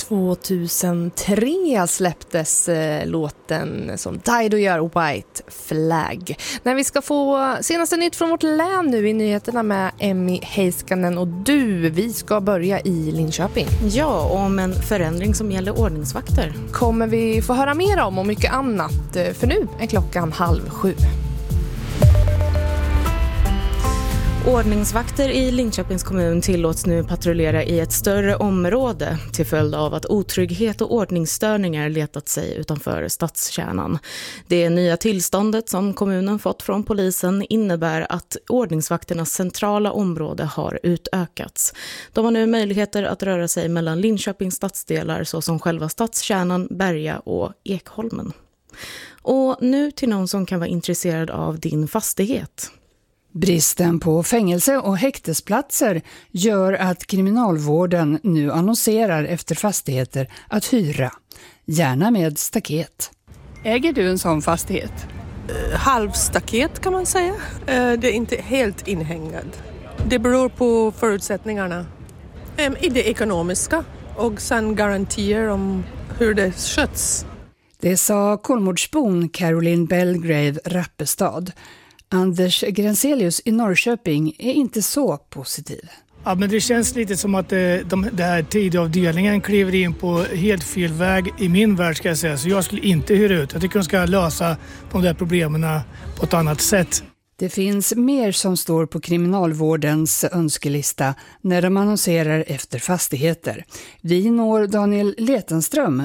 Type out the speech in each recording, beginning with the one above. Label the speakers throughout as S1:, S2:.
S1: 2003 släpptes låten som Dido gör, White Flag. När vi ska få senaste nytt från vårt län nu i nyheterna med Emmy Heiskanen och du. Vi ska börja i Linköping.
S2: Ja, om en förändring som gäller ordningsvakter.
S1: Kommer vi få höra mer om och mycket annat, för nu är klockan 6:30.
S2: Ordningsvakter i Linköpings kommun tillåts nu patrullera i ett större område till följd av att otrygghet och ordningsstörningar letat sig utanför stadskärnan. Det nya tillståndet som kommunen fått från polisen innebär att ordningsvakternas centrala område har utökats. De har nu möjligheter att röra sig mellan Linköpings stadsdelar såsom själva stadskärnan, Berga och Ekholmen. Och nu till någon som kan vara intresserad av din fastighet.
S3: Bristen på fängelse- och häktesplatser gör att kriminalvården nu annonserar efter fastigheter att hyra, gärna med staket.
S4: Äger du en sån fastighet?
S5: Halvstaket kan man säga. Det är inte helt inhängad. Det beror på förutsättningarna i det ekonomiska och sen garantier om hur det sköts.
S3: Det sa Kolmårdsbon Caroline Belgrave Rappestad. Anders Grenselius i Norrköping är inte så positiv.
S6: Ja, men det känns lite som att det här tidavdelningen kliver in på helt fel väg i min värld, ska jag säga. Så jag skulle inte hyra ut. Jag tycker de ska lösa de där problemen på ett annat sätt.
S3: Det finns mer som står på kriminalvårdens önskelista när de annonserar efter fastigheter. Vi når Daniel Letenström,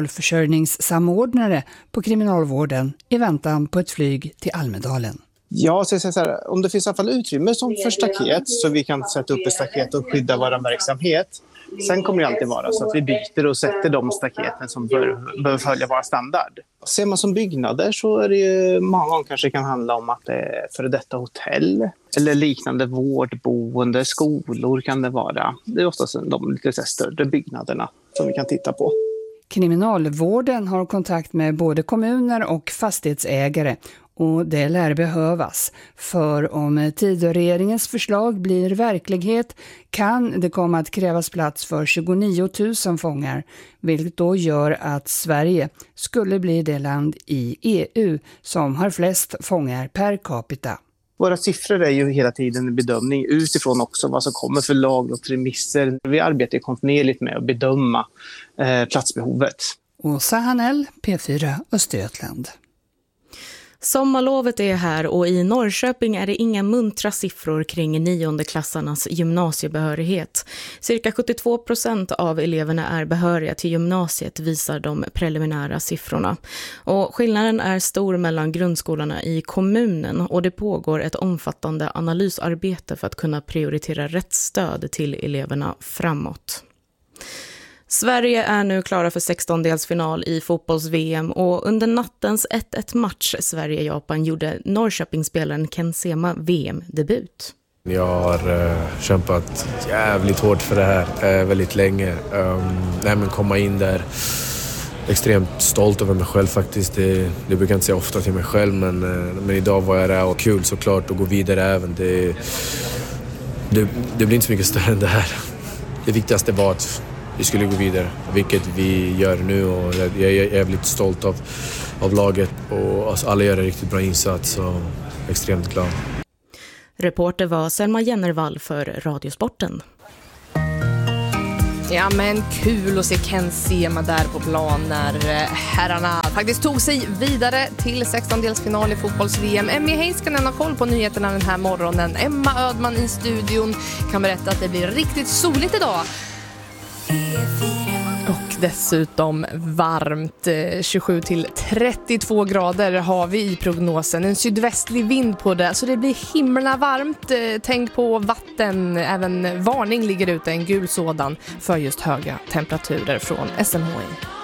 S3: lokalförsörjningssamordnare på kriminalvården, i väntan på ett flyg till Almedalen.
S7: Ja, så jag säger så här, om det finns i alla fall utrymme som för staket så vi kan sätta upp ett staket och skydda vår verksamhet. Sen kommer det alltid vara så att vi byter och sätter de staketen som bör följa vår standard. Ser man som byggnader så är det ju många gånger kanske kan handla om att det är före detta hotell eller liknande vårdboende, skolor kan det vara. Det är oftast de lite större byggnaderna som vi kan titta på.
S3: Kriminalvården har kontakt med både kommuner och fastighetsägare och det lär behövas. För om Tidöregeringens förslag blir verklighet kan det komma att krävas plats för 29 000 fångar, vilket då gör att Sverige skulle bli det land i EU som har flest fångar per capita.
S7: Våra siffror är ju hela tiden en bedömning utifrån också vad som kommer för lagrådsremisser. Vi arbetar kontinuerligt med att bedöma platsbehovet.
S3: Åsa Hanell, P4 Östergötland.
S2: Sommarlovet är här och i Norrköping är det inga muntra siffror kring 9-klassarnas gymnasiebehörighet. Cirka 72% av eleverna är behöriga till gymnasiet, visar de preliminära siffrorna. Och skillnaden är stor mellan grundskolorna i kommunen och det pågår ett omfattande analysarbete för att kunna prioritera rätt stöd till eleverna framåt. Sverige är nu klara för 16-delsfinal i fotbolls-VM och under nattens 1-1-match Sverige-Japan gjorde Norrköpingsspelaren Ken Sema VM-debut.
S8: Jag har kämpat jävligt hårt för det här väldigt länge. Men komma in där, extremt stolt över mig själv faktiskt. Det brukar jag inte säga ofta till mig själv, men idag var jag där och kul såklart att gå vidare även. Det blir inte så mycket större än det här. Det viktigaste var att vi skulle gå vidare, vilket vi gör nu och jag är jävligt stolt av laget och alltså alla gör en riktigt bra insats och extremt glad.
S2: Reporter var Selma Jennervall för Radiosporten.
S1: Ja, men kul att se Ken Sema där på plan när herrarna faktiskt tog sig vidare till 16-delsfinal i fotbolls-VM. Emmy Heiskanen har koll på nyheterna den här morgonen. Emma Ödman i studion kan berätta att det blir riktigt soligt idag. Och dessutom varmt, 27 till 32 grader har vi i prognosen. En sydvästlig vind på det, så det blir himla varmt. Tänk på vatten, även varning ligger ute, en gul sådan för just höga temperaturer från SMHI.